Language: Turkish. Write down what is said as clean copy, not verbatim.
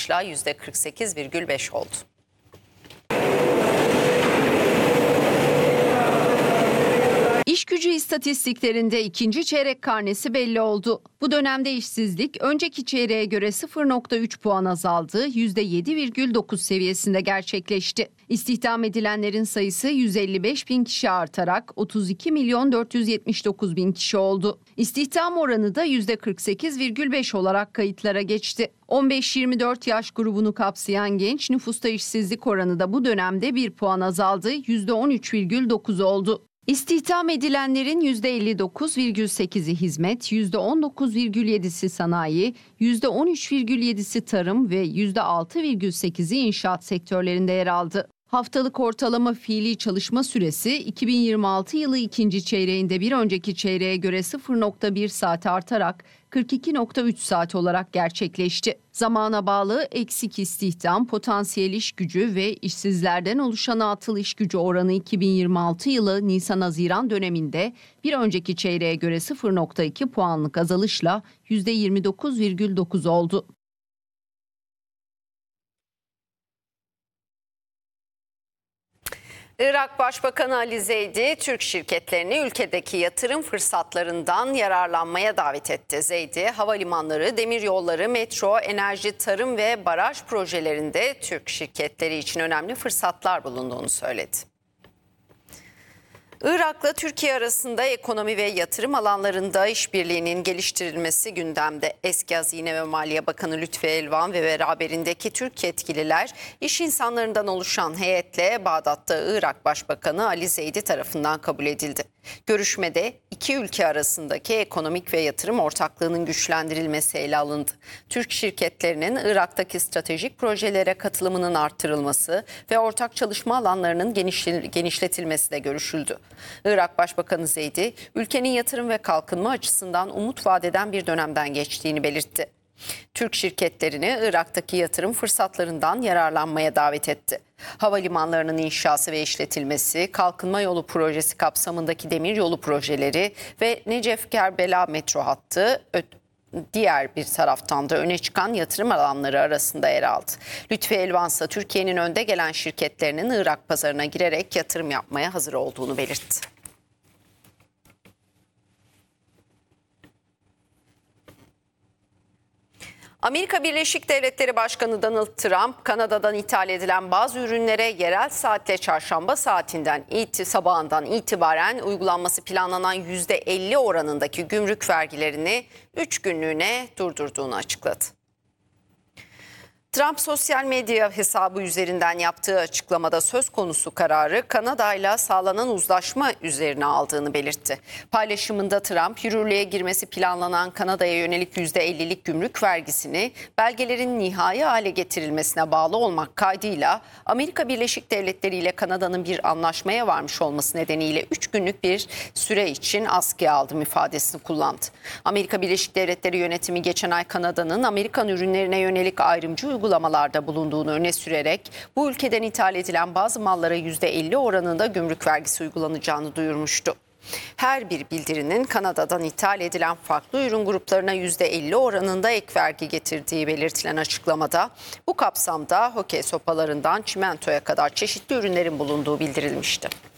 azalışla %48,5 oldu. İşgücü istatistiklerinde ikinci çeyrek karnesi belli oldu. Bu dönemde işsizlik önceki çeyreğe göre 0,3 puan azaldı, %7,9 seviyesinde gerçekleşti. İstihdam edilenlerin sayısı 155 bin kişi artarak 32 milyon 479 bin kişi oldu. İstihdam oranı da %48,5 olarak kayıtlara geçti. 15-24 yaş grubunu kapsayan genç nüfusta işsizlik oranı da bu dönemde 1 puan azaldı, %13,9 oldu. İstihdam edilenlerin %59,8'i hizmet, %19,7'si sanayi, %13,7'si tarım ve %6,8'i inşaat sektörlerinde yer aldı. Haftalık ortalama fiili çalışma süresi 2026 yılı ikinci çeyreğinde bir önceki çeyreğe göre 0,1 saat artarak 42,3 saat olarak gerçekleşti. Zamana bağlı eksik istihdam, potansiyel iş gücü ve işsizlerden oluşan atıl iş gücü oranı 2026 yılı Nisan-Haziran döneminde bir önceki çeyreğe göre 0,2 puanlık azalışla %29,9 oldu. Irak Başbakanı Ali Zeydi, Türk şirketlerini ülkedeki yatırım fırsatlarından yararlanmaya davet etti. Zeydi, havalimanları, demiryolları, metro, enerji, tarım ve baraj projelerinde Türk şirketleri için önemli fırsatlar bulunduğunu söyledi. Irak'la Türkiye arasında ekonomi ve yatırım alanlarında işbirliğinin geliştirilmesi gündemde. Eski Hazine ve Maliye Bakanı Lütfi Elvan ve beraberindeki Türk yetkililer iş insanlarından oluşan heyetle Bağdat'ta Irak Başbakanı Ali Zeydi tarafından kabul edildi. Görüşmede iki ülke arasındaki ekonomik ve yatırım ortaklığının güçlendirilmesi ele alındı. Türk şirketlerinin Irak'taki stratejik projelere katılımının artırılması ve ortak çalışma alanlarının genişletilmesi de görüşüldü. Irak Başbakanı Zeydi, ülkenin yatırım ve kalkınma açısından umut vadeden bir dönemden geçtiğini belirtti. Türk şirketlerini Irak'taki yatırım fırsatlarından yararlanmaya davet etti. Havalimanlarının inşası ve işletilmesi, kalkınma yolu projesi kapsamındaki demiryolu projeleri ve Necef-Kerbela metro hattı diğer bir taraftan da öne çıkan yatırım alanları arasında yer aldı. Lütfi Elvan ise Türkiye'nin önde gelen şirketlerinin Irak pazarına girerek yatırım yapmaya hazır olduğunu belirtti. Amerika Birleşik Devletleri Başkanı Donald Trump, Kanada'dan ithal edilen bazı ürünlere yerel saatle çarşamba sabahından itibaren uygulanması planlanan %50 oranındaki gümrük vergilerini 3 günlüğüne durdurduğunu açıkladı. Trump sosyal medya hesabı üzerinden yaptığı açıklamada söz konusu kararı Kanada'yla sağlanan uzlaşma üzerine aldığını belirtti. Paylaşımında Trump, yürürlüğe girmesi planlanan Kanada'ya yönelik %50'lik gümrük vergisini belgelerin nihai hale getirilmesine bağlı olmak kaydıyla Amerika Birleşik Devletleri ile Kanada'nın bir anlaşmaya varmış olması nedeniyle 3 günlük bir süre için askıya aldım ifadesini kullandı. Amerika Birleşik Devletleri yönetimi geçen ay Kanada'nın Amerikan ürünlerine yönelik ayrımcı uygulamalarda bulunduğunu öne sürerek bu ülkeden ithal edilen bazı mallara %50 oranında gümrük vergisi uygulanacağını duyurmuştu. Her bir bildirinin Kanada'dan ithal edilen farklı ürün gruplarına %50 oranında ek vergi getirdiği belirtilen açıklamada bu kapsamda hokey sopalarından çimentoya kadar çeşitli ürünlerin bulunduğu bildirilmişti.